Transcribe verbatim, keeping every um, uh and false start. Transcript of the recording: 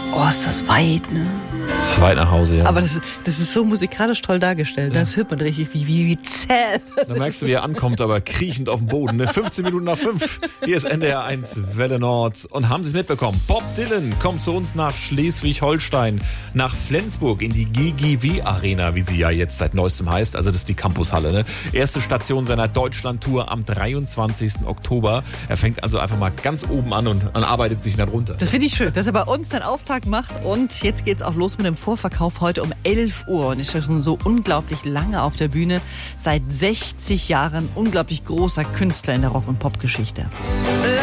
Oh, ist das weit, ne? Das ist weit nach Hause, ja. Aber das ist, das ist so musikalisch toll dargestellt. Ja. Das hört man richtig, wie, wie, wie zäh. Da merkst du, wie er ankommt, aber kriechend auf dem Boden. Ne? fünfzehn Minuten nach fünf. Hier ist N D R eins Welle Nord. Und haben Sie es mitbekommen? Bob Dylan kommt zu uns nach Schleswig-Holstein, nach Flensburg in die G G W Arena, wie sie ja jetzt seit neuestem heißt. Also das ist die Campushalle. Ne? Erste Station seiner Deutschland-Tour am dreiundzwanzigsten Oktober. Er fängt also einfach mal ganz oben an und arbeitet sich dann runter. Das finde ich schön, dass er bei uns den Auftakt macht. Und jetzt geht's auch los mit dem Vorverkauf heute um elf Uhr. Und ist schon so unglaublich lange auf der Bühne. Seit sechzig Jahren unglaublich großer Künstler in der Rock- und Pop-Geschichte.